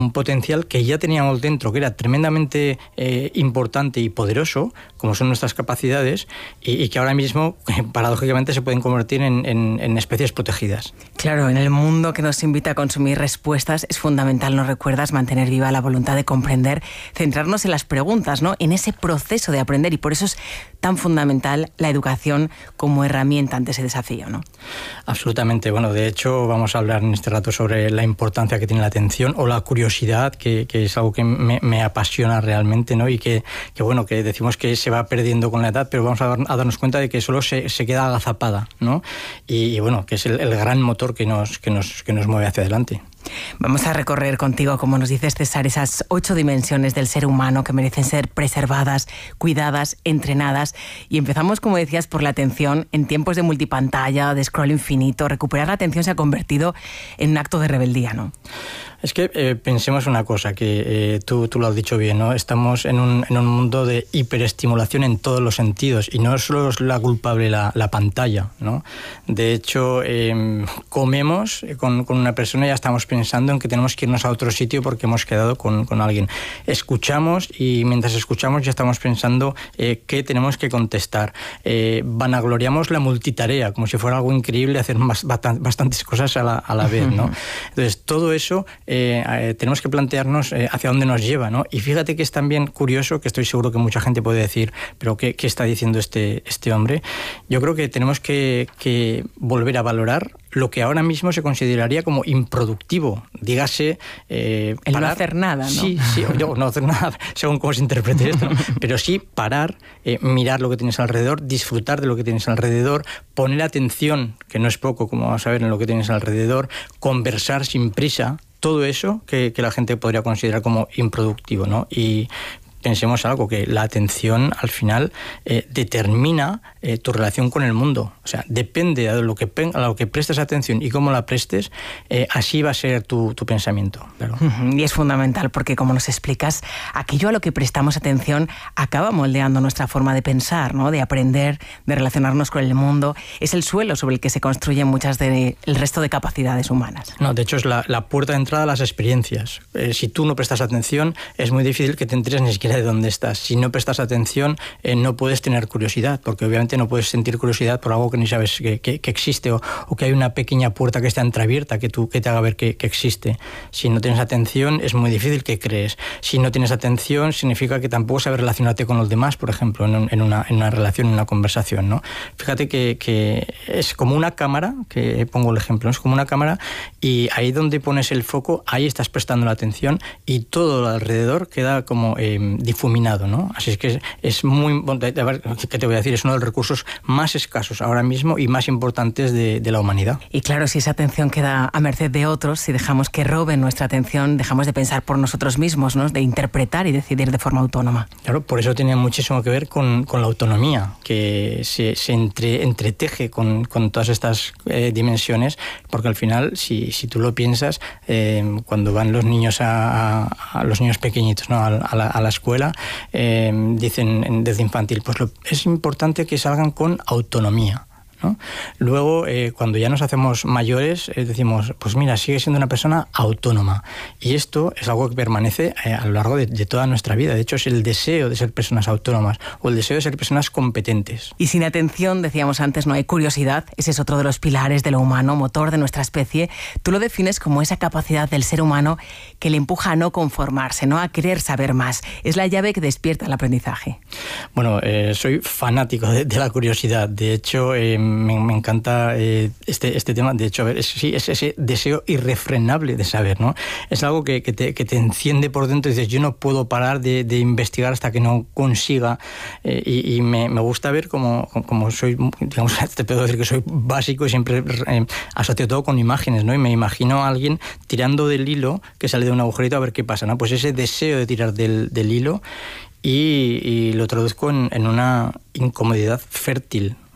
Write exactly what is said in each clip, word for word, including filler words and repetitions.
un potencial que ya teníamos dentro, que era tremendamente eh, importante y poderoso, como son nuestras capacidades, y, y que ahora mismo, paradójicamente, se pueden convertir en, en, en especies protegidas. Claro, en el mundo que nos invita a consumir respuestas, es fundamental, ¿nos recuerdas?, mantener viva la voluntad de comprender, centrarnos en las preguntas, ¿no?, en ese proceso de aprender, y por eso es tan fundamental la educación como herramienta ante ese desafío, ¿no? Absolutamente. Bueno, de hecho, vamos a hablar en este rato sobre la importancia que tiene la atención o la curiosidad, que, que es algo que me, me apasiona realmente, ¿no? Y que, que, bueno, que decimos que se va perdiendo con la edad, pero vamos a, dar, a darnos cuenta de que solo se, se queda agazapada, ¿no? Y, y bueno, que es el, el gran motor que nos, que nos, que nos mueve hacia adelante. Vamos a recorrer contigo, como nos dices, César, esas ocho dimensiones del ser humano que merecen ser preservadas, cuidadas, entrenadas. Y empezamos, como decías, por la atención. En tiempos de multipantalla, de scroll infinito, recuperar la atención se ha convertido en un acto de rebeldía, ¿no? Es que eh, pensemos una cosa, que eh, tú, tú lo has dicho bien, ¿no? Estamos en un, en un mundo de hiperestimulación en todos los sentidos, y no solo es la culpable la, la pantalla, ¿no? De hecho, eh, comemos con, con una persona y ya estamos pensando en que tenemos que irnos a otro sitio porque hemos quedado con, con alguien. Escuchamos y mientras escuchamos ya estamos pensando eh, qué tenemos que contestar. Eh, vanagloriamos la multitarea, como si fuera algo increíble hacer más, bastantes cosas a la, a la vez, ¿no? Entonces, todo eso Eh, eh, tenemos que plantearnos eh, hacia dónde nos lleva, ¿no? Y fíjate que es también curioso, que estoy seguro que mucha gente puede decir, pero ¿qué, qué está diciendo este, este hombre? Yo creo que tenemos que, que volver a valorar lo que ahora mismo se consideraría como improductivo, dígase eh, el parar. no hacer nada, ¿no? Sí, sí, yo no hacer nada, según cómo se interprete esto, ¿no? Pero sí parar, eh, mirar lo que tienes alrededor, disfrutar de lo que tienes alrededor, poner atención, que no es poco, como vamos a ver, en lo que tienes alrededor, conversar sin prisa. Todo eso que, que la gente podría considerar como improductivo, ¿no? Y pensemos algo, que la atención al final eh, determina eh, tu relación con el mundo. O sea, depende de lo que, a lo que prestes atención y cómo la prestes, eh, así va a ser tu, tu pensamiento. Claro. Y es fundamental porque, como nos explicas, aquello a lo que prestamos atención acaba moldeando nuestra forma de pensar, ¿no?, de aprender, de relacionarnos con el mundo. Es el suelo sobre el que se construyen muchas del resto de capacidades humanas. No, de hecho es la, la puerta de entrada a las experiencias. Eh, si tú no prestas atención, es muy difícil que te enteres ni siquiera de dónde estás. Si no prestas atención, eh, no puedes tener curiosidad, porque obviamente no puedes sentir curiosidad por algo que ni sabes que, que, que existe, o, o que hay una pequeña puerta que está entreabierta que, tú, que te haga ver que, que existe. Si no tienes atención, es muy difícil que crees. Si no tienes atención, significa que tampoco sabes relacionarte con los demás, por ejemplo, en, en, una, en una relación, en una conversación, ¿no? Fíjate que, que es como una cámara, que pongo el ejemplo, ¿no? Es como una cámara, y ahí donde pones el foco, ahí estás prestando la atención, y todo alrededor queda como eh, difuminado, ¿no? Así es que es, es muy... A ver, ¿qué te voy a decir? Es uno de los recursos más escasos ahora mismo y más importantes de, de la humanidad. Y claro, si esa atención queda a merced de otros, si dejamos que roben nuestra atención, dejamos de pensar por nosotros mismos, ¿no?, de interpretar y decidir de forma autónoma. Claro, por eso tiene muchísimo que ver con, con la autonomía, que se, se entre, entreteje con, con todas estas eh, dimensiones, porque al final, si, si tú lo piensas, eh, cuando van los niños a, a, a los niños pequeñitos, ¿no?, a, a, la, a la escuela, eh, dicen desde infantil, pues lo, es importante que salgan con autonomía, ¿no? Luego, eh, cuando ya nos hacemos mayores, eh, decimos, pues mira, sigue siendo una persona autónoma. Y esto es algo que permanece eh, a lo largo de, de toda nuestra vida. De hecho, es el deseo de ser personas autónomas o el deseo de ser personas competentes. Y sin atención, decíamos antes, no hay curiosidad. Ese es otro de los pilares de lo humano, motor de nuestra especie. Tú lo defines como esa capacidad del ser humano que le empuja a no conformarse, ¿no?, a querer saber más. Es la llave que despierta el aprendizaje. Bueno, eh, soy fanático de, de la curiosidad. De hecho, eh, Me, me encanta eh, este, este tema. De hecho, a ver, es, sí, es ese deseo irrefrenable de saber, ¿no? Es algo que, que, te, que te enciende por dentro y dices, yo no puedo parar de, de investigar hasta que no consiga. Eh, y y me, me gusta ver cómo, cómo soy, digamos, te puedo decir que soy básico y siempre eh, asocio todo con imágenes, ¿no? Y me imagino a alguien tirando del hilo que sale de un agujerito a ver qué pasa, ¿no? Pues ese deseo de tirar del, del hilo, y, y lo traduzco en, en una incomodidad fértil. O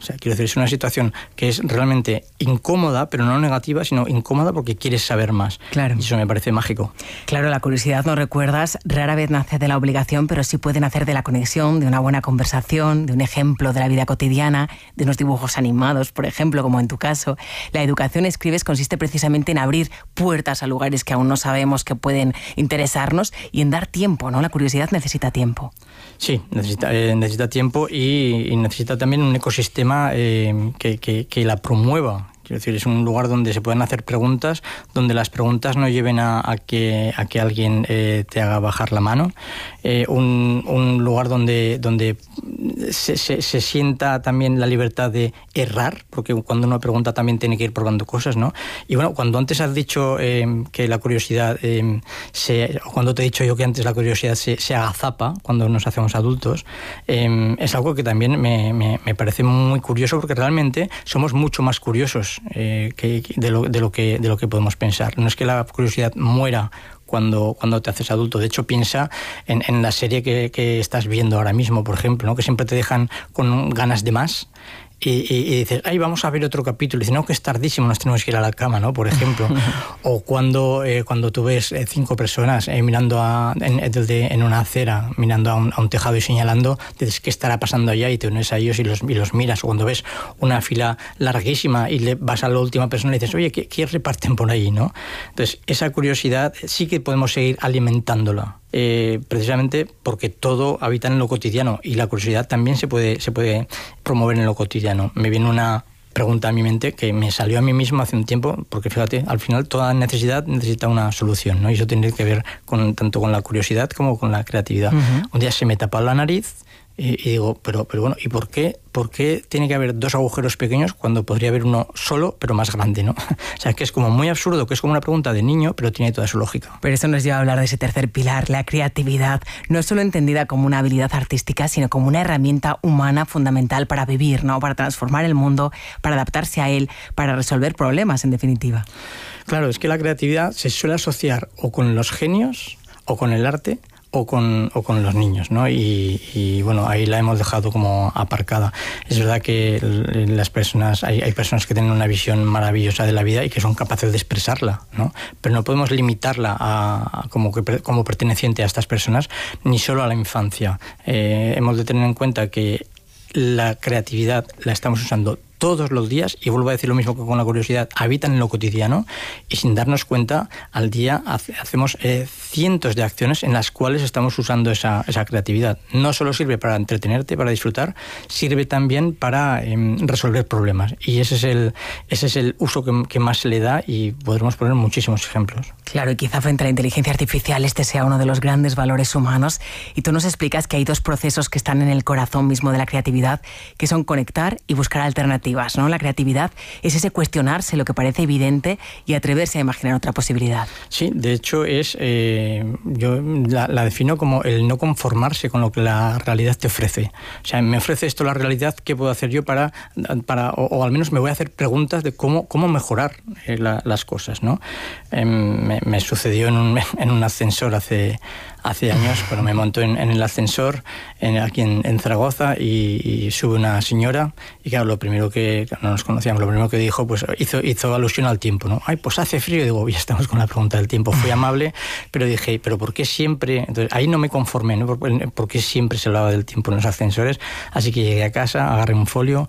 sea, quiero decir, es una situación que es realmente incómoda, pero no negativa, sino incómoda porque quieres saber más. Claro. Y eso me parece mágico. Claro, la curiosidad, ¿no recuerdas? Rara vez nace de la obligación, pero sí puede nacer de la conexión, de una buena conversación, de un ejemplo de la vida cotidiana, de unos dibujos animados, por ejemplo, como en tu caso. La educación, escribes, consiste precisamente en abrir puertas a lugares que aún no sabemos que pueden interesarnos y en dar tiempo, ¿no? La curiosidad necesita tiempo. Sí, necesita, eh, necesita tiempo y, y necesita también un ecosistema eh, que, que, que la promueva. Quiero decir, es un lugar donde se pueden hacer preguntas, donde las preguntas no lleven a, a, que, a que alguien eh, te haga bajar la mano. Eh, un, un lugar donde, donde se, se, se sienta también la libertad de errar, porque cuando uno pregunta también tiene que ir probando cosas, ¿no? Y bueno, cuando antes has dicho eh, que la curiosidad, eh, se, cuando te he dicho yo que antes la curiosidad se, se agazapa cuando nos hacemos adultos, eh, es algo que también me, me, me parece muy curioso, porque realmente somos mucho más curiosos Eh, que, de, lo, de, lo que, de lo que podemos pensar. No es que la curiosidad muera cuando, cuando te haces adulto. De hecho, piensa en, en la serie que, que estás viendo ahora mismo, por ejemplo, ¿no? Que siempre te dejan con ganas de más. Y, y, y dices, ay, vamos a ver otro capítulo. Y dices, no, que es tardísimo, nos tenemos que ir a la cama, ¿no? Por ejemplo. O cuando, eh, cuando tú ves eh, cinco personas eh, mirando a, en, en una acera, mirando a un, a un tejado y señalando, dices, ¿qué estará pasando allá? Y te unes a ellos y los, y los miras. O cuando ves una fila larguísima y le vas a la última persona y dices, oye, ¿qué, qué reparten por ahí, no? Entonces, esa curiosidad sí que podemos seguir alimentándola. Eh, precisamente porque todo habita en lo cotidiano y la curiosidad también se puede, se puede promover en lo cotidiano. Me viene una pregunta a mi mente que me salió a mí mismo hace un tiempo, porque fíjate, al final toda necesidad necesita una solución, ¿no? Y eso tiene que ver con, tanto con la curiosidad como con la creatividad. Uh-huh. Un día se me tapó la nariz y, y digo, pero, pero bueno, ¿y por qué? ¿Por qué tiene que haber dos agujeros pequeños cuando podría haber uno solo, pero más grande, ¿no? O sea, que es como muy absurdo, que es como una pregunta de niño, pero tiene toda su lógica. Pero eso nos lleva a hablar de ese tercer pilar, la creatividad, no solo entendida como una habilidad artística, sino como una herramienta humana fundamental para vivir, ¿no? Para transformar el mundo, para adaptarse a él, para resolver problemas, en definitiva. Claro, es que la creatividad se suele asociar o con los genios o con el arte, o con, o con los niños, ¿no? Y, y bueno, ahí la hemos dejado como aparcada. Es verdad que las personas, hay, hay personas que tienen una visión maravillosa de la vida y que son capaces de expresarla, ¿no? Pero no podemos limitarla a, a como, que, como perteneciente a estas personas, ni solo a la infancia. Eh, hemos de tener en cuenta que la creatividad la estamos usando todos los días, y vuelvo a decir lo mismo que con la curiosidad, habitan en lo cotidiano, y sin darnos cuenta, al día hace, hacemos eh, cientos de acciones en las cuales estamos usando esa, esa creatividad. No solo sirve para entretenerte, para disfrutar, sirve también para eh, resolver problemas, y ese es el, ese es el uso que, que más se le da, y podremos poner muchísimos ejemplos. Claro, y quizá frente a la inteligencia artificial este sea uno de los grandes valores humanos, y tú nos explicas que hay dos procesos que están en el corazón mismo de la creatividad, que son conectar y buscar alternativas, ¿no? La creatividad es ese cuestionarse lo que parece evidente y atreverse a imaginar otra posibilidad. Sí, de hecho es eh, yo la, la defino como el no conformarse con lo que la realidad te ofrece. O sea, me ofrece esto la realidad, ¿qué puedo hacer yo para, para o, o al menos me voy a hacer preguntas de cómo, cómo mejorar eh, la, las cosas, ¿no? Eh, me, me sucedió en un, en un ascensor hace hace años, cuando me monto en, en el ascensor en, aquí en, en Zaragoza, y, y sube una señora, y claro, lo primero que, no nos conocíamos, lo primero que dijo, pues hizo, hizo alusión al tiempo, ¿no? Ay, pues hace frío. Y digo, ya estamos con la pregunta del tiempo. Fui amable, pero dije, ¿pero por qué siempre? Entonces, ahí no me conformé, ¿no? ¿Por, por qué siempre se hablaba del tiempo en los ascensores? Así que llegué a casa, agarré un folio,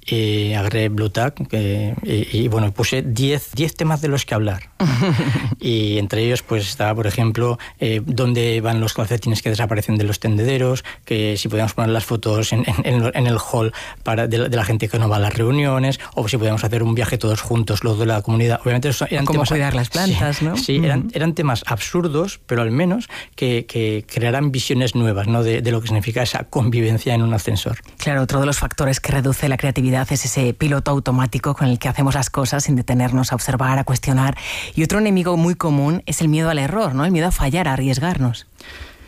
y agarré Blue Tag, que, y, y bueno, puse diez temas de los que hablar. Y entre ellos pues estaba, por ejemplo, eh, dónde van los calcetines que desaparecen de los tendederos, que si podíamos poner las fotos en, en, en el hall para, de, la, de la gente que no va a las reuniones, o si podíamos hacer un viaje todos juntos, los de la comunidad. Obviamente eran cómo temas, cuidar las plantas, sí, ¿no? Sí, uh-huh. eran, eran temas absurdos, pero al menos que, que crearan visiones nuevas, ¿no? de, de lo que significa esa convivencia en un ascensor. Claro, otro de los factores que reduce la creatividad es ese piloto automático con el que hacemos las cosas sin detenernos a observar, a cuestionar. Y otro enemigo muy común es el miedo al error, ¿no? El miedo a fallar, a arriesgarnos.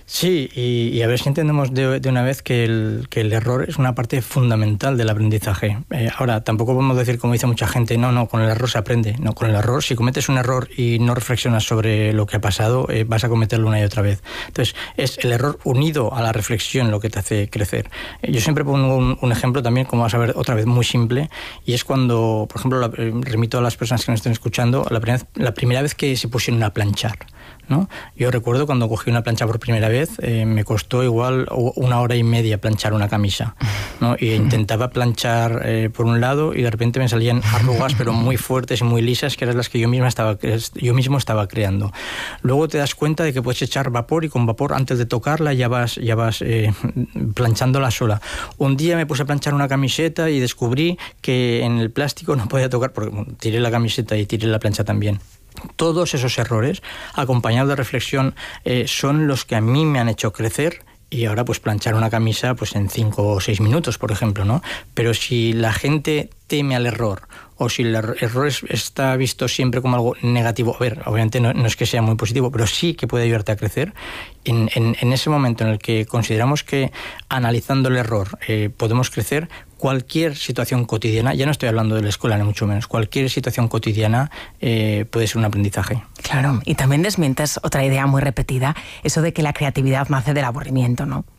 Sí, y, y a ver si entendemos de, de una vez que el, que el error es una parte fundamental del aprendizaje. Eh, ahora, tampoco podemos decir, como dice mucha gente, no, no, con el error se aprende. No, con el error, si cometes un error y no reflexionas sobre lo que ha pasado, eh, vas a cometerlo una y otra vez. Entonces, es el error unido a la reflexión lo que te hace crecer. Eh, yo siempre pongo un, un ejemplo también, como vas a ver, otra vez muy simple, y es cuando, por ejemplo, la, eh, remito a las personas que nos estén escuchando, la primera, la primera vez que se pusieron a planchar, ¿no? Yo recuerdo cuando cogí una plancha por primera vez, eh, me costó igual una hora y media planchar una camisa, ¿no? Y intentaba planchar eh, por un lado y de repente me salían arrugas pero muy fuertes y muy lisas, que eran las que yo misma estaba yo mismo estaba creando. Luego te das cuenta de que puedes echar vapor y con vapor antes de tocarla ya vas ya vas eh, planchándola sola. Un día me puse a planchar una camiseta y descubrí que en el plástico no podía tocar, porque bueno, tiré la camiseta y tiré la plancha también. Todos esos errores, acompañados de reflexión, eh, son los que a mí me han hecho crecer. Y ahora pues planchar una camisa pues en cinco o seis minutos, por ejemplo, ¿no? Pero si la gente teme al error o si el error está visto siempre como algo negativo, a ver, obviamente no, no es que sea muy positivo, pero sí que puede ayudarte a crecer, en, en, en ese momento en el que consideramos que analizando el error eh, podemos crecer, cualquier situación cotidiana, ya no estoy hablando de la escuela ni mucho menos, cualquier situación cotidiana eh, puede ser un aprendizaje. Claro, y también desmientes otra idea muy repetida, eso de que la creatividad nace del aburrimiento, ¿no?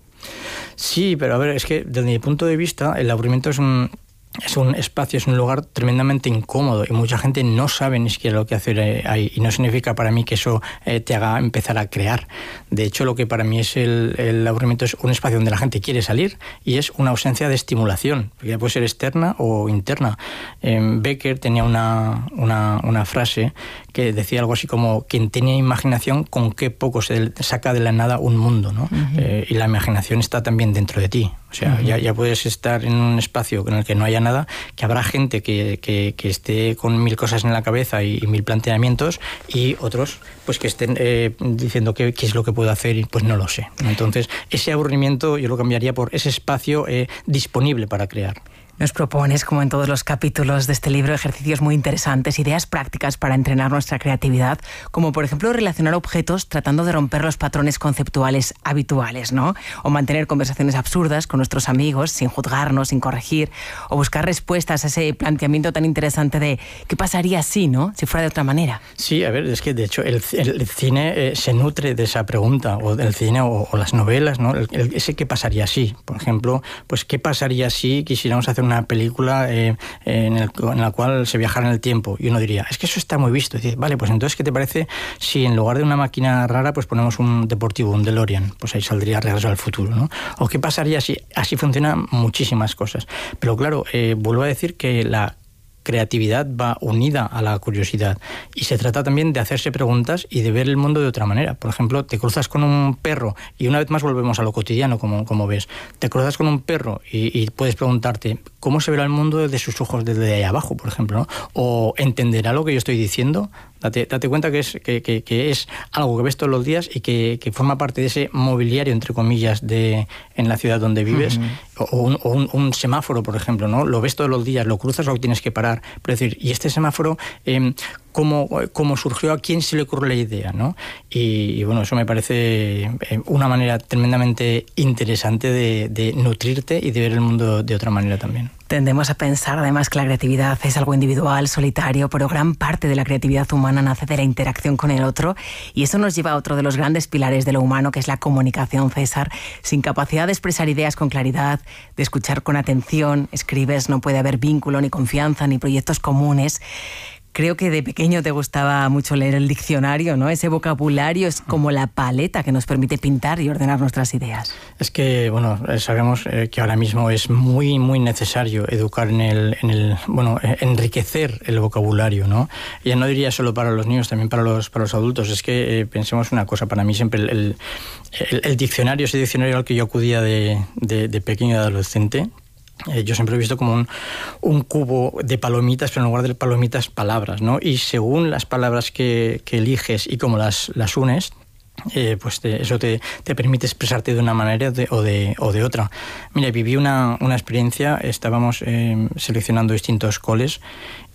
Sí, pero a ver, es que desde mi punto de vista el aburrimiento es un... Es un espacio, es un lugar tremendamente incómodo y mucha gente no sabe ni siquiera lo que hacer ahí, y no significa para mí que eso eh, te haga empezar a crear. De hecho, lo que para mí es el, el aburrimiento es un espacio donde la gente quiere salir y es una ausencia de estimulación, que ya puede ser externa o interna. Eh, Becker tenía una, una, una frase que decía algo así como: quien tenía imaginación, con qué poco se saca de la nada un mundo, ¿no? Uh-huh. eh, y la imaginación está también dentro de ti. O sea, uh-huh. ya, ya puedes estar en un espacio en el que no haya nada, que habrá gente que, que, que esté con mil cosas en la cabeza y, y mil planteamientos, y otros pues que estén eh, diciendo qué, qué es lo que puedo hacer y pues no lo sé. Entonces, ese aburrimiento yo lo cambiaría por ese espacio eh, disponible para crear. Nos propones, como en todos los capítulos de este libro, ejercicios muy interesantes, ideas prácticas para entrenar nuestra creatividad, como por ejemplo relacionar objetos tratando de romper los patrones conceptuales habituales, ¿no? O mantener conversaciones absurdas con nuestros amigos sin juzgarnos, sin corregir, o buscar respuestas a ese planteamiento tan interesante de ¿qué pasaría si, no? Si fuera de otra manera. Sí, a ver, es que de hecho el, el cine eh, se nutre de esa pregunta, o del cine o, o las novelas, ¿no? El, el, ese ¿qué pasaría si? Por ejemplo, pues ¿qué pasaría si quisiéramos hacer una película eh, en, el, en la cual se viajara en el tiempo? Y uno diría, es que eso está muy visto. Y dice, vale, pues entonces, ¿qué te parece si en lugar de una máquina rara pues ponemos un deportivo, un DeLorean? Pues ahí saldría Regreso al Futuro, ¿no? ¿O qué pasaría si así funcionan muchísimas cosas? Pero claro, eh, vuelvo a decir que la creatividad va unida a la curiosidad y se trata también de hacerse preguntas y de ver el mundo de otra manera. Por ejemplo, te cruzas con un perro y una vez más volvemos a lo cotidiano, como, como ves. Te cruzas con un perro y, y puedes preguntarte cómo se verá el mundo desde sus ojos, desde ahí abajo, por ejemplo, ¿no? O ¿entenderá lo que yo estoy diciendo? Date, date cuenta que es, que, que, que es algo que ves todos los días y que, que forma parte de ese mobiliario, entre comillas, de en la ciudad donde vives. Uh-huh. O, un, o un, un semáforo, por ejemplo, ¿no? Lo ves todos los días, lo cruzas o tienes que parar. Pero es decir, y este semáforo, eh, ¿cómo, ¿cómo surgió? ¿A quién se le ocurrió la idea, ¿no? Y, y bueno, eso me parece eh, una manera tremendamente interesante de, de nutrirte y de ver el mundo de otra manera también. Tendemos a pensar además que la creatividad es algo individual, solitario, pero gran parte de la creatividad humana nace de la interacción con el otro, y eso nos lleva a otro de los grandes pilares de lo humano, que es la comunicación, César. Sin capacidad de expresar ideas con claridad, de escuchar con atención, escribes, no puede haber vínculo, ni confianza, ni proyectos comunes. Creo que de pequeño te gustaba mucho leer el diccionario, ¿no? Ese vocabulario es como la paleta que nos permite pintar y ordenar nuestras ideas. Es que, bueno, sabemos que ahora mismo es muy, muy necesario educar en el, en el bueno, enriquecer el vocabulario, ¿no? Ya no diría solo para los niños, también para los, para los adultos. Es que eh, pensemos una cosa, para mí siempre el, el, el, el diccionario, ese diccionario al que yo acudía de, de, de pequeño y de adolescente, Eh, yo siempre he visto como un, un cubo de palomitas, pero en lugar de palomitas, palabras, ¿no? Y según las palabras que, que eliges y cómo las, las unes, eh, pues te, eso te, te permite expresarte de una manera de, o, de, o de otra. Mira, viví una, una experiencia, estábamos eh, seleccionando distintos coles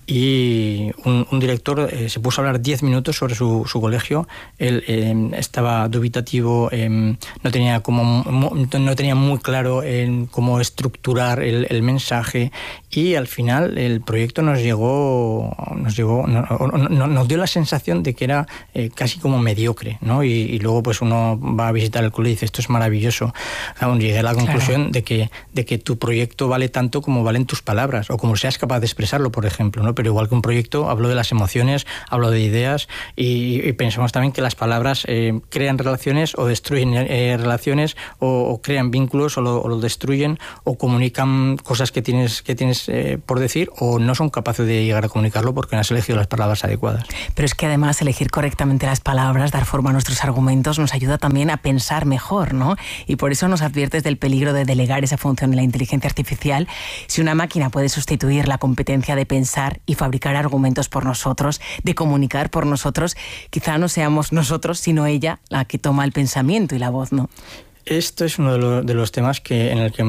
y un, un director eh, se puso a hablar diez minutos sobre su, su colegio. Él eh, estaba dubitativo, eh, no tenía como no tenía muy claro eh, cómo estructurar el, el mensaje, y al final el proyecto nos llegó nos llegó no, no, nos dio la sensación de que era eh, casi como mediocre, ¿no? Y, y luego pues uno va a visitar el colegio y dice, esto es maravilloso. Aún llegué a la conclusión claro. de que de que tu proyecto vale tanto como valen tus palabras, o como seas capaz de expresarlo, por ejemplo, ¿no? Pero igual que un proyecto, hablo de las emociones, hablo de ideas, y, y pensamos también que las palabras eh, crean relaciones o destruyen eh, relaciones, o, o crean vínculos o lo, o lo destruyen, o comunican cosas que tienes, que tienes eh, por decir, o no son capaces de llegar a comunicarlo porque no has elegido las palabras adecuadas. Pero es que además elegir correctamente las palabras, dar forma a nuestros argumentos, nos ayuda también a pensar mejor, ¿no? Y por eso nos adviertes del peligro de delegar esa función en la inteligencia artificial. Si una máquina puede sustituir la competencia de pensar y fabricar argumentos por nosotros, de comunicar por nosotros, quizá no seamos nosotros, sino ella la que toma el pensamiento y la voz, ¿no? Esto es uno de, lo, de los temas que, en el que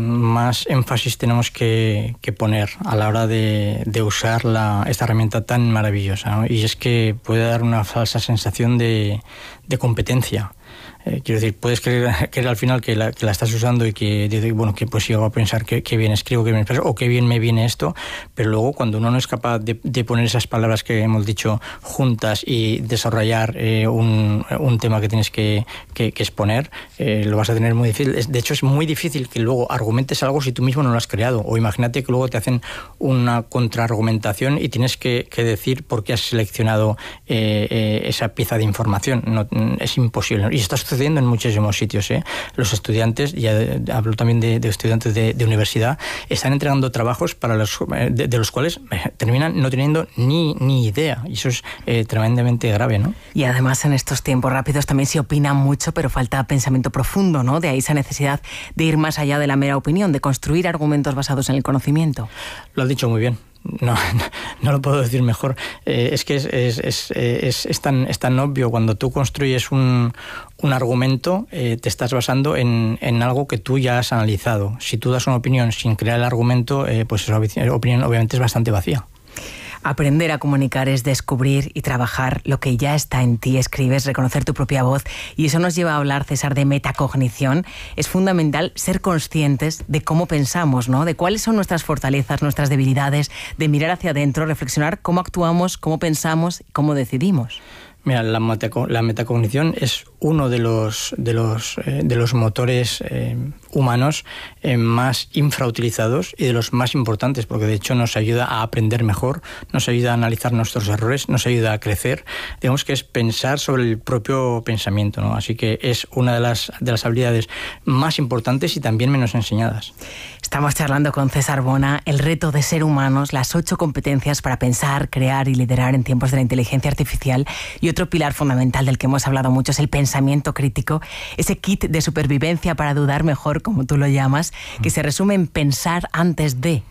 más énfasis tenemos que, que poner a la hora de, de usar la, esta herramienta tan maravillosa, ¿no? Y es que puede dar una falsa sensación de, de competencia. Eh, quiero decir, puedes creer, creer al final que la, que la estás usando y que dices, bueno, que pues llego a pensar que, que bien escribo, que bien expreso, o que bien me viene esto, pero luego cuando uno no es capaz de, de poner esas palabras que hemos dicho juntas y desarrollar eh, un, un tema que tienes que, que, que exponer, eh, lo vas a tener muy difícil. De hecho, es muy difícil que luego argumentes algo si tú mismo no lo has creado, o imagínate que luego te hacen una contraargumentación y tienes que, que decir por qué has seleccionado eh, eh, esa pieza de información. No, es imposible. Y esto sucediendo en muchísimos sitios, ¿eh? Los estudiantes, ya hablo también de, de estudiantes de, de universidad, están entregando trabajos para los, de, de los cuales terminan no teniendo ni, ni idea, y eso es eh, tremendamente grave, ¿no? Y además en estos tiempos rápidos también se opina mucho, pero falta pensamiento profundo, ¿no? De ahí esa necesidad de ir más allá de la mera opinión, de construir argumentos basados en el conocimiento. Lo has dicho muy bien. No, no lo puedo decir mejor. Eh, es que es, es, es, es, es, tan, es tan obvio. Cuando tú construyes un, un argumento, eh, te estás basando en, en algo que tú ya has analizado. Si tú das una opinión sin crear el argumento, eh, pues esa opinión obviamente es bastante vacía. Aprender a comunicar es descubrir y trabajar lo que ya está en ti. Escribes, reconocer tu propia voz, y eso nos lleva a hablar, César, de metacognición. Es fundamental ser conscientes de cómo pensamos, ¿no? De cuáles son nuestras fortalezas, nuestras debilidades, de mirar hacia adentro, reflexionar cómo actuamos, cómo pensamos y cómo decidimos. Mira, la, metaco- la metacognición es uno de los, de los, eh, de los motores eh, humanos eh, más infrautilizados y de los más importantes, porque de hecho nos ayuda a aprender mejor, nos ayuda a analizar nuestros errores, nos ayuda a crecer. Digamos que es pensar sobre el propio pensamiento, ¿no? Así que es una de las, de las habilidades más importantes y también menos enseñadas. Estamos charlando con César Bona, el reto de ser humanos, las ocho competencias para pensar, crear y liderar en tiempos de la inteligencia artificial. Y otro pilar fundamental del que hemos hablado mucho es el pensamiento crítico, ese kit de supervivencia para dudar mejor, como tú lo llamas, que se resume en pensar antes de.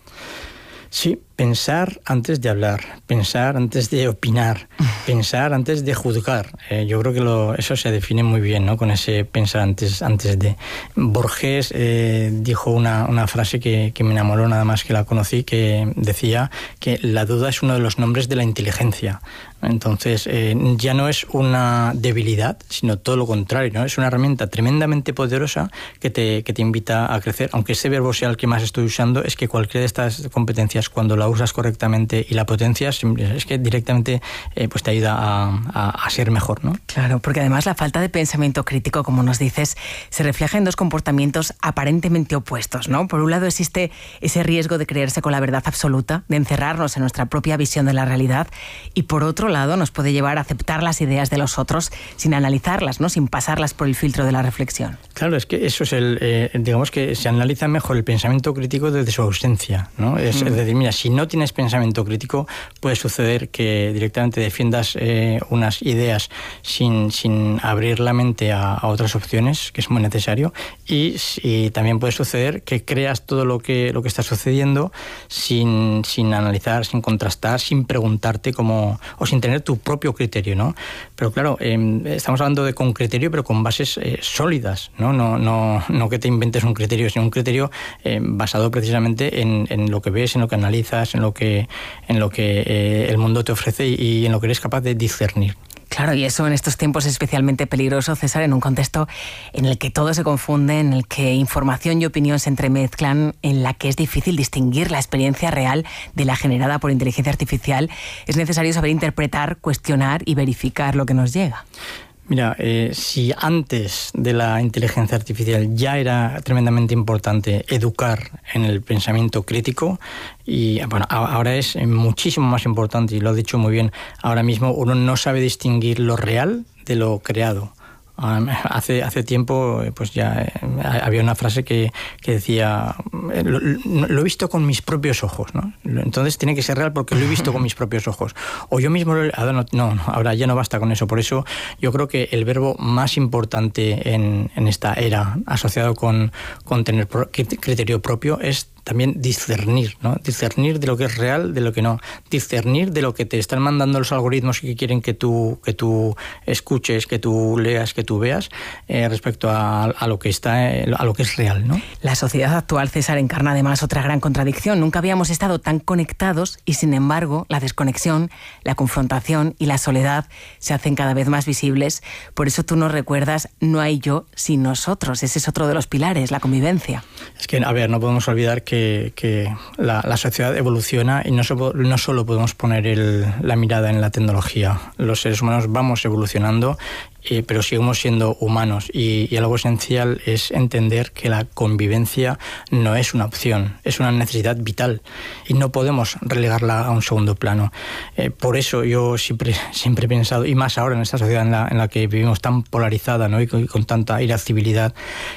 Sí, pensar antes de hablar, pensar antes de opinar, pensar antes de juzgar. Eh, yo creo que lo, eso se define muy bien, ¿no? Con ese pensar antes, antes de. Borges eh, dijo una, una frase que, que me enamoró nada más que la conocí, que decía que la duda es uno de los nombres de la inteligencia. Entonces, eh, ya no es una debilidad, sino todo lo contrario, ¿no? Es una herramienta tremendamente poderosa que te, que te invita a crecer. Aunque ese verbo sea el que más estoy usando, es que cualquiera de estas competencias, cuando la usas correctamente y la potencias, es que directamente eh, pues te ayuda a, a, a ser mejor, ¿no? Claro, porque además la falta de pensamiento crítico, como nos dices, se refleja en dos comportamientos aparentemente opuestos, ¿no? Por un lado existe ese riesgo de creerse con la verdad absoluta, de encerrarnos en nuestra propia visión de la realidad, y por otro lado nos puede llevar a aceptar las ideas de los otros sin analizarlas, ¿no? Sin pasarlas por el filtro de la reflexión. Claro, es que eso es el, eh, digamos que se analiza mejor el pensamiento crítico desde su ausencia, ¿no? Es, mm. es decir, mira, si no tienes pensamiento crítico, puede suceder que directamente defiendas eh, unas ideas sin, sin abrir la mente a, a otras opciones, que es muy necesario, y, y también puede suceder que creas todo lo que, lo que está sucediendo sin, sin analizar, sin contrastar, sin preguntarte cómo, o sin sin tener tu propio criterio, ¿no? Pero claro, eh, estamos hablando de con criterio, pero con bases eh, sólidas, ¿no? No, no, no que te inventes un criterio, sino un criterio eh, basado precisamente en, en lo que ves, en lo que analizas, en lo que, en lo que eh, el mundo te ofrece y, y en lo que eres capaz de discernir. Claro, y eso en estos tiempos es especialmente peligroso, César, en un contexto en el que todo se confunde, en el que información y opinión se entremezclan, en la que es difícil distinguir la experiencia real de la generada por inteligencia artificial. Es necesario saber interpretar, cuestionar y verificar lo que nos llega. Mira, eh, si antes de la inteligencia artificial ya era tremendamente importante educar en el pensamiento crítico, y bueno, ahora es muchísimo más importante, y lo has dicho muy bien, ahora mismo uno no sabe distinguir lo real de lo creado. Hace, hace tiempo pues ya eh, había una frase que, que decía lo, lo he visto con mis propios ojos, ¿no? Entonces tiene que ser real porque lo he visto con mis propios ojos, o yo mismo lo, no, no, ahora ya no basta con eso. Por eso yo creo que el verbo más importante en, en esta era asociado con, con tener criterio propio es también discernir, ¿no? Discernir de lo que es real, de lo que no. Discernir de lo que te están mandando los algoritmos y que quieren que tú, que tú escuches, que tú leas, que tú veas, eh, respecto a, a lo que está, a lo que es real, ¿no? La sociedad actual, César, encarna además otra gran contradicción. Nunca habíamos estado tan conectados y, sin embargo, la desconexión, la confrontación y la soledad se hacen cada vez más visibles. Por eso tú nos recuerdas, no hay yo sin nosotros. Ese es otro de los pilares, la convivencia. Es que, a ver, no podemos olvidar que Que, que la, la sociedad evoluciona y no, so, no solo podemos poner el, la mirada en la tecnología. Los seres humanos vamos evolucionando, eh, pero seguimos siendo humanos y, y algo esencial es entender que la convivencia no es una opción, es una necesidad vital y no podemos relegarla a un segundo plano. Eh, por eso yo siempre, siempre he pensado, y más ahora en esta sociedad en la, en la que vivimos tan polarizada, ¿no? y, con, y con tanta irascibilidad,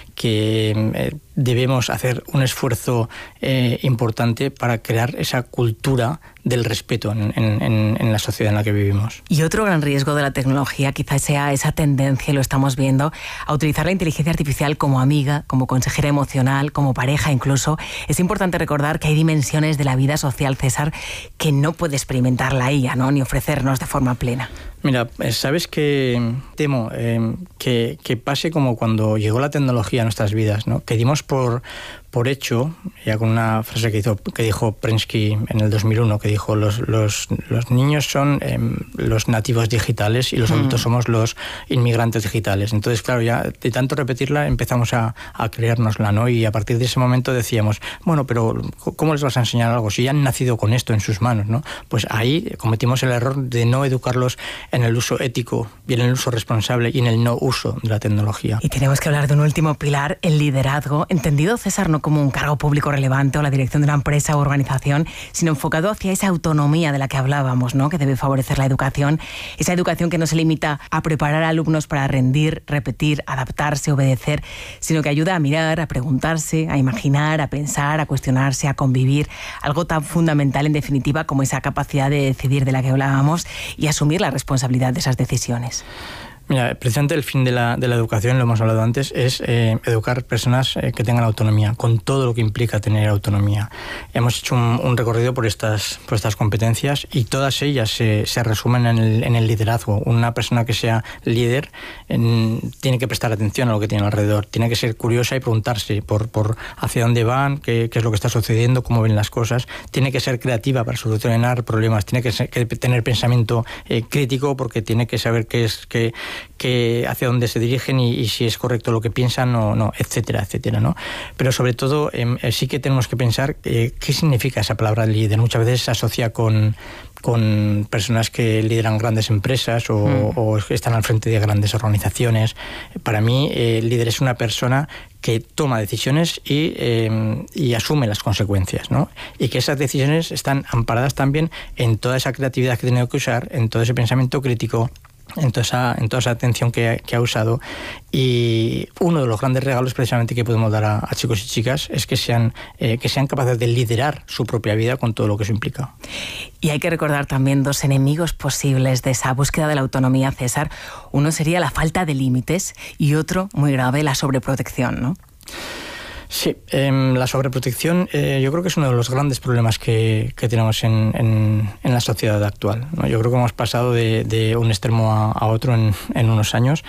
que eh, debemos hacer un esfuerzo eh, importante para crear esa cultura del respeto en, en, en la sociedad en la que vivimos. Y otro gran riesgo de la tecnología quizás sea esa tendencia, y lo estamos viendo, a utilizar la inteligencia artificial como amiga, como consejera emocional, como pareja incluso. Es importante recordar que hay dimensiones de la vida social, César, que no puede experimentar la I A, ¿no? Ni ofrecernos de forma plena. Mira, sabes que temo eh, que, que pase como cuando llegó la tecnología a nuestras vidas, ¿no? Que dimos por, por hecho, ya con una frase que, hizo, que dijo Prensky en el dos mil uno, que dijo los, los, los niños son eh, los nativos digitales y los adultos mm. somos los inmigrantes digitales. Entonces, claro, ya de tanto repetirla empezamos a, a creérnosla, ¿no? Y a partir de ese momento decíamos, bueno, pero ¿cómo les vas a enseñar algo si ya han nacido con esto en sus manos, ¿no? Pues ahí cometimos el error de no educarlos en el uso ético y en el uso responsable y en el no uso de la tecnología. Y tenemos que hablar de un último pilar, el liderazgo, entendido, César, no como un cargo público relevante o la dirección de una empresa o organización, sino enfocado hacia esa autonomía de la que hablábamos, ¿no? Que debe favorecer la educación, esa educación que no se limita a preparar a alumnos para rendir, repetir, adaptarse, obedecer, sino que ayuda a mirar, a preguntarse, a imaginar, a pensar, a cuestionarse, a convivir, algo tan fundamental en definitiva como esa capacidad de decidir de la que hablábamos y asumir la responsabilidad de esas decisiones. Mira, precisamente el fin de la, de la educación, lo hemos hablado antes, es eh, educar personas eh, que tengan autonomía, con todo lo que implica tener autonomía. Hemos hecho un, un recorrido por estas, por estas competencias y todas ellas se, se resumen en el, en el liderazgo. Una persona que sea líder en, tiene que prestar atención a lo que tiene alrededor, tiene que ser curiosa y preguntarse por, por hacia dónde van, qué, qué es lo que está sucediendo, cómo ven las cosas, tiene que ser creativa para solucionar problemas, tiene que, ser, que tener pensamiento eh, crítico porque tiene que saber qué es... Qué, que hacia dónde se dirigen y, y si es correcto lo que piensan o no, etcétera, etcétera, ¿no? Pero sobre todo eh, sí que tenemos que pensar eh, qué significa esa palabra líder. Muchas veces se asocia con, con personas que lideran grandes empresas o, mm. o están al frente de grandes organizaciones. Para mí, eh, el líder es una persona que toma decisiones y, eh, y asume las consecuencias, ¿no? Y que esas decisiones están amparadas también en toda esa creatividad que tiene que usar, en todo ese pensamiento crítico, en toda esa, en toda esa atención que, que ha usado. Y uno de los grandes regalos precisamente que podemos dar a, a chicos y chicas es que sean, eh, que sean capaces de liderar su propia vida con todo lo que eso implica. Y hay que recordar también dos enemigos posibles de esa búsqueda de la autonomía, César. Uno sería la falta de límites y otro, muy grave, la sobreprotección, ¿no? Sí, eh, la sobreprotección eh, yo creo que es uno de los grandes problemas que, que tenemos en, en, en la sociedad actual, ¿no? Yo creo que hemos pasado de, de un extremo a, a otro en, en unos años,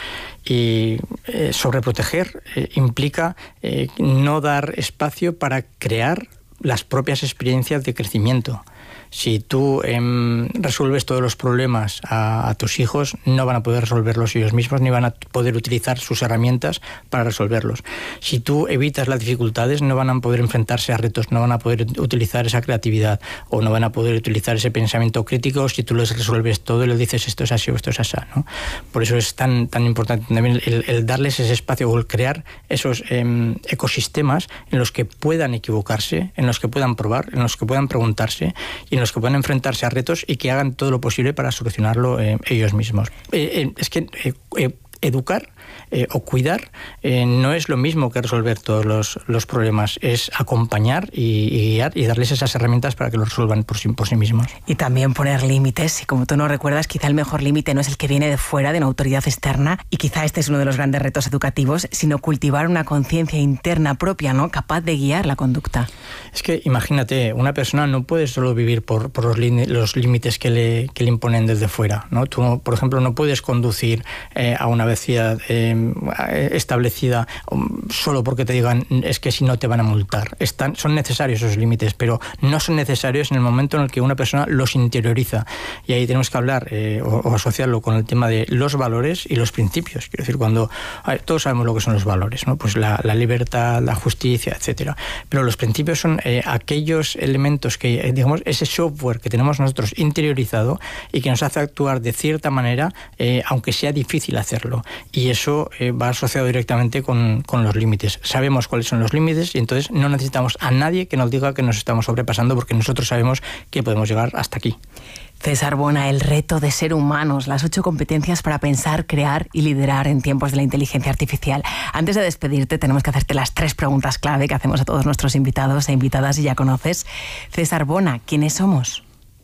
y eh, sobreproteger eh, implica eh, no dar espacio para crear las propias experiencias de crecimiento. Si tú eh, resuelves todos los problemas a, a tus hijos, no van a poder resolverlos ellos mismos, ni van a poder utilizar sus herramientas para resolverlos. Si tú evitas las dificultades, no van a poder enfrentarse a retos, no van a poder utilizar esa creatividad, o no van a poder utilizar ese pensamiento crítico si tú les resuelves todo y les dices esto es así o esto es así, ¿no? Por eso es tan, tan importante también el, el darles ese espacio, o el crear esos eh, ecosistemas en los que puedan equivocarse, en los que puedan probar, en los que puedan preguntarse, y en los que puedan enfrentarse a retos y que hagan todo lo posible para solucionarlo eh, ellos mismos. Eh, eh, es que eh, eh, educar eh, o cuidar eh, no es lo mismo que resolver todos los, los problemas, es acompañar y, y guiar y darles esas herramientas para que lo resuelvan por sí, por sí mismos. Y también poner límites, y como tú nos recuerdas, quizá el mejor límite no es el que viene de fuera, de una autoridad externa, y quizá este es uno de los grandes retos educativos, sino cultivar una conciencia interna propia, ¿no?, capaz de guiar la conducta. Es que imagínate, una persona no puede solo vivir por, por los, los límites que le, que le imponen desde fuera, ¿no? Tú, por ejemplo, no puedes conducir eh, a una velocidad eh, establecida solo porque te digan es que si no te van a multar. Están, son necesarios esos límites, pero no son necesarios en el momento en el que una persona los interioriza. Y ahí tenemos que hablar eh, o, o asociarlo con el tema de los valores y los principios. Quiero decir, cuando ver, todos sabemos lo que son los valores, ¿no? Pues la, la libertad, la justicia, etcétera. Pero los principios son eh, aquellos elementos que, eh, digamos, ese software que tenemos nosotros interiorizado y que nos hace actuar de cierta manera, eh, aunque sea difícil hacerlo. Y eso eh, va asociado directamente con, con los límites. Sabemos cuáles son los límites y entonces no necesitamos a nadie que nos diga que nos estamos sobrepasando, porque nosotros sabemos que podemos llegar hasta aquí. César Bona, el reto de ser humanos, las ocho competencias para pensar, crear y liderar en tiempos de la inteligencia artificial. Antes de despedirte, tenemos que hacerte las tres preguntas clave que hacemos a todos nuestros invitados e invitadas, y ya conoces. César Bona, ¿quiénes somos?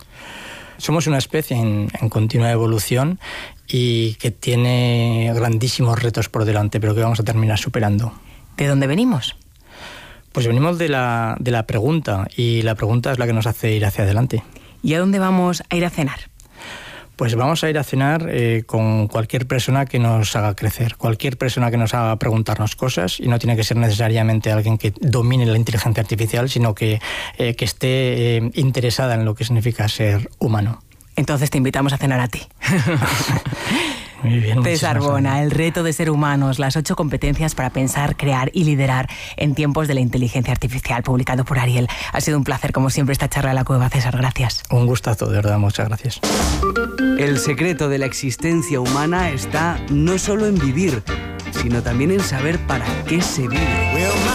Somos una especie en, en continua evolución y que tiene grandísimos retos por delante, pero que vamos a terminar superando. ¿De dónde venimos? Pues venimos de la, de la pregunta, y la pregunta es la que nos hace ir hacia adelante. ¿Y a dónde vamos a ir a cenar? Pues vamos a ir a cenar eh, con cualquier persona que nos haga crecer, cualquier persona que nos haga preguntarnos cosas, y no tiene que ser necesariamente alguien que domine la inteligencia artificial, sino que, eh, que esté eh, interesada en lo que significa ser humano. Entonces te invitamos a cenar a ti. Muy bien, César Bona, el reto de ser humanos, las ocho competencias para pensar, crear y liderar en tiempos de la inteligencia artificial, publicado por Ariel. Ha sido un placer, como siempre, esta charla de La Cueva. César, gracias. Un gustazo, de verdad, muchas gracias. El secreto de la existencia humana está no solo en vivir, sino también en saber para qué se vive.